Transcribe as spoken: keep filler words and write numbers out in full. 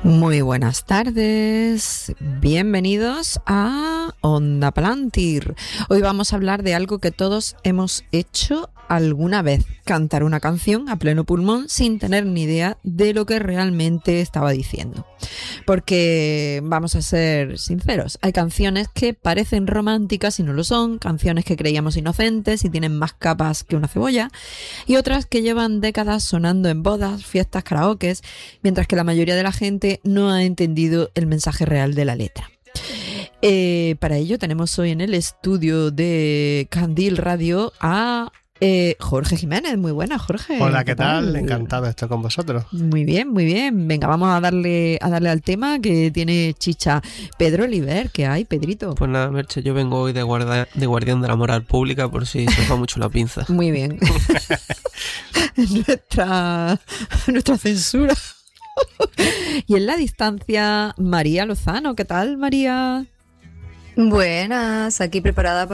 Muy buenas tardes, bienvenidos a Onda Palantir. Hoy vamos a hablar de algo que todos hemos hecho alguna vez: cantar una canción a pleno pulmón sin tener ni idea de lo que realmente estaba diciendo. Porque vamos a ser sinceros, hay canciones que parecen románticas y no lo son, canciones que creíamos inocentes y tienen más capas que una cebolla, y otras que llevan décadas sonando en bodas, fiestas, karaokes, mientras que la mayoría de la gente no ha entendido el mensaje real de la letra. Eh, para ello tenemos hoy en el estudio de Candil Radio a eh, Jorge Jiménez. Muy buena, Jorge. Hola, ¿qué, ¿qué tal? tal? Encantado de estar con vosotros. Muy bien, muy bien. Venga, vamos a darle a darle al tema que tiene chicha. Pedro Oliver, ¿qué hay, Pedrito? Pues nada, Merche, yo vengo hoy de, guarda, de guardián de la moral pública por si se os va mucho la pinza. Muy bien. nuestra, nuestra censura. Y en la distancia, María Lozano. ¿Qué tal, María? Buenas, aquí preparada para